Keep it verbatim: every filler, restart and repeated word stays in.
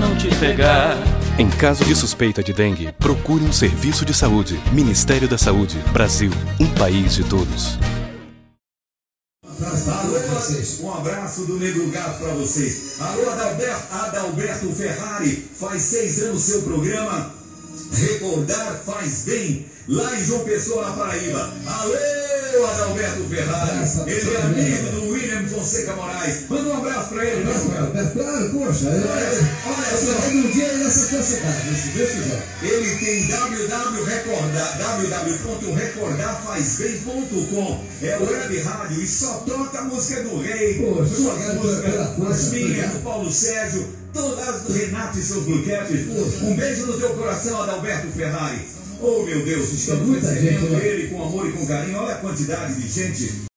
não te pegar. Em caso de suspeita de dengue, procure um serviço de saúde. Ministério da Saúde. Brasil, um país de todos. Um abraço do Negro Gato pra vocês. Alô, Adalberto, Adalberto Ferrari. Faz seis anos seu programa Recordar Faz Bem, lá em João Pessoa, na Paraíba. Alô, Adalberto Ferrari. Ele é amigo do William Fonseca Moraes. Manda um abraço pra ele, não, cara? Claro, poxa. Olha só, um dia nessa canção, se Deus quiser. Ele tem w w w ponto recordar faz bem ponto com. É web rádio e só toca a música do Rei. Poxa, suas músicas, as minhas, do Paulo Sérgio, todas do Renato e seus Bluecaps. Um beijo no teu coração, Adalberto Ferrari. Oh, meu Deus, estamos recebendo ele com amor e com carinho. Olha a quantidade de gente.